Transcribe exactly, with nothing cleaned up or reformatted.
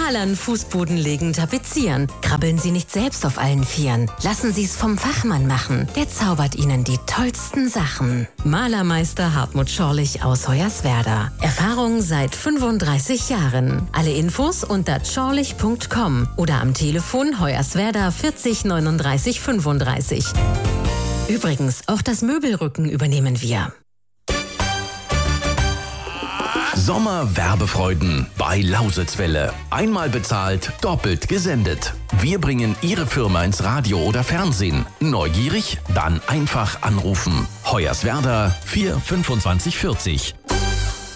Malern, Fußboden legen, tapezieren. Krabbeln Sie nicht selbst auf allen Vieren. Lassen Sie es vom Fachmann machen. Der zaubert Ihnen die tollsten Sachen. Malermeister Hartmut Schorlich aus Hoyerswerda. Erfahrung seit fünfunddreißig Jahren. Alle Infos unter schorlich punkt com oder am Telefon Hoyerswerda vierzig neununddreißig fünfunddreißig. Übrigens, auch das Möbelrücken übernehmen wir. Sommerwerbefreuden bei Lausitzwelle. Einmal bezahlt, doppelt gesendet. Wir bringen Ihre Firma ins Radio oder Fernsehen. Neugierig? Dann einfach anrufen. Hoyerswerda vier fünfundzwanzig vierzig.